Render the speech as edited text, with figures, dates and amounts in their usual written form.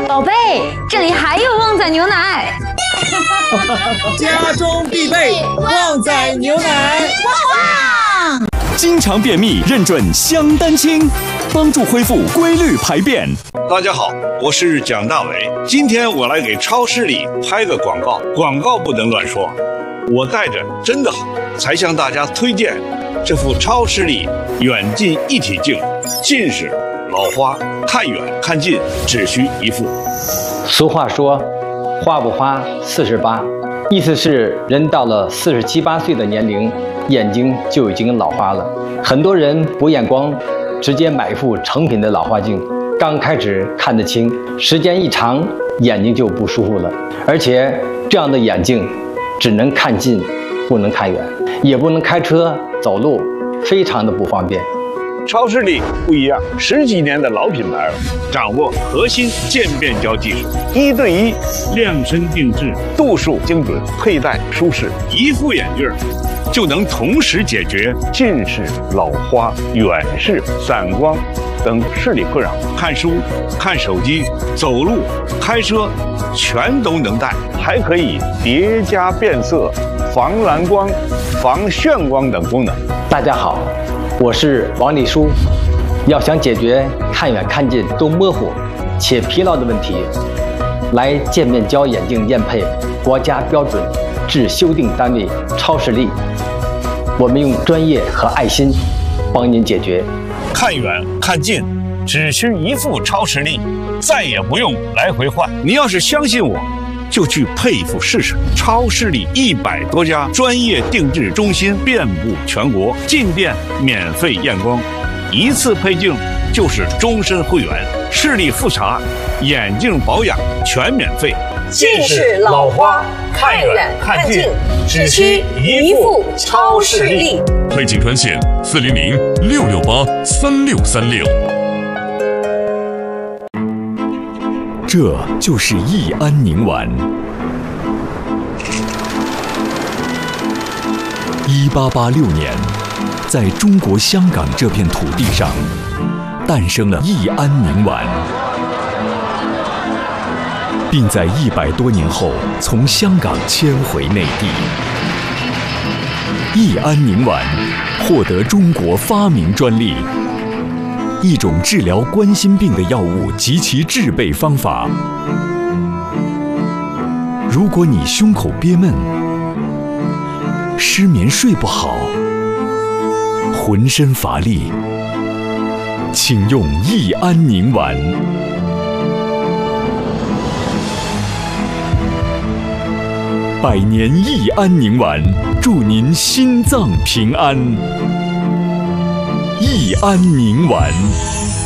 宝贝，这里还有旺仔牛奶。 家中必备旺仔牛奶， 旺旺！ 经常便秘认准香丹清，帮助恢复规律排便。 大家好，我是蒋大为，今天我来给超市里拍个广告，广告不能乱说，我带着真的好，才向大家推荐这副超市里远近一体镜，近视、老花，看远看近只需一副。 俗话说，花不花48，意思是人到了47、8岁的年龄，眼睛就已经老花了。很多人补眼光，直接买一副成品的老花镜，刚开始看得清，时间一长，眼睛就不舒服了。而且这样的眼镜只能看近，不能看远，也不能开车走路，非常的不方便。 超市里不一样，10几年的老品牌，掌握核心渐变胶技术，1对1量身定制，度数精准，佩戴舒适，一副眼镜就能同时解决近视、老花、远视、散光等视力困扰。看书、看手机、走路、开车，全都能戴，还可以叠加变色、防蓝光、防眩光等功能。 大家好，我是王立书。要想解决看远看近都模糊且疲劳的问题，来渐变胶眼镜验配国家标准至修订单位超视力，我们用专业和爱心帮您解决。 看远看近只需一副超视力，再也不用来回换。你要是相信我，就去配一副试试。超视力100多家专业定制中心遍布全国，进店免费验光，一次配镜就是终身会员，视力复查、眼镜保养全免费。 近视、老花，看远看近只需一副超视力。 配镜专线400-668-3636。 这就是益安宁丸。1886年，在中国香港这片土地上，诞生了益安宁丸，并在100多年后从香港迁回内地。益安宁丸获得中国发明专利。一种治疗冠心病的药物及其制备方法。如果你胸口憋闷、失眠睡不好、浑身乏力，请用益安宁丸。100年益安宁丸，祝您心脏平安。益安宁丸。